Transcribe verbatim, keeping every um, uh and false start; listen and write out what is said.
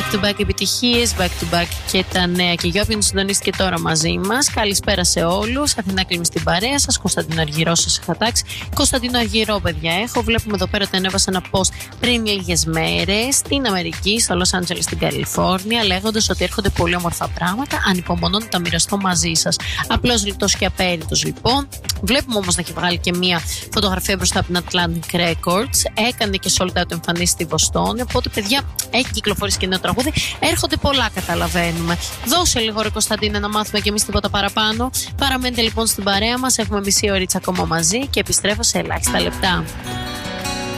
Back to back επιτυχίες, back to back και τα νέα. Και για όποιον συντονίστηκε τώρα μαζί μας, καλησπέρα σε όλους. Αθηνά Κλίμη στην παρέα σας. Κωνσταντίνο Αργυρό σας είχα τάξει. Κωνσταντίνο Αργυρό, παιδιά, έχω. Βλέπουμε εδώ πέρα ότι ανέβασα ένα post πριν λίγες μέρες στην Αμερική, στο Los Angeles, στην Καλιφόρνια, λέγοντας ότι έρχονται πολύ όμορφα πράγματα. Ανυπομονώ να τα μοιραστώ μαζί σας. Απλώς λιτός και απέριτος, λοιπόν. Βλέπουμε όμως να έχει βγάλει και μία φωτογραφία μπροστά από την Atlantic Records. Έκανε και sold out εμφανίσεις στη Βοστόνη. Οπότε, παιδιά, έχει κυκλοφορήσει και νέο τραγούδι. Έρχονται πολλά, καταλαβαίνουμε. Δώσε λίγο, ρε Κωνσταντίνε, να μάθουμε κι εμείς τίποτα παραπάνω. Παραμένετε λοιπόν στην παρέα μας. Έχουμε μισή ωρίτσα ακόμα μαζί και επιστρέφω σε ελάχιστα λεπτά.